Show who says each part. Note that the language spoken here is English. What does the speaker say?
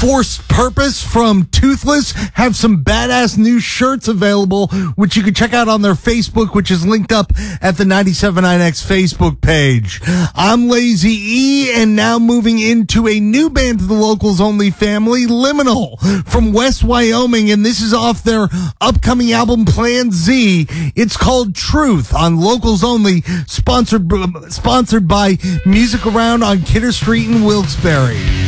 Speaker 1: Forced Purpose from Toothless have some badass new shirts available, which you can check out on their Facebook, which is linked up at the 97.9X Facebook page. I'm Lazy E, and now moving into a new band to the Locals Only family, Liminal from West Wyoming, and this is off their upcoming album Plan Z. It's called Truth on Locals Only, sponsored by Music Around on Kidder Street in Wilkes-Barre.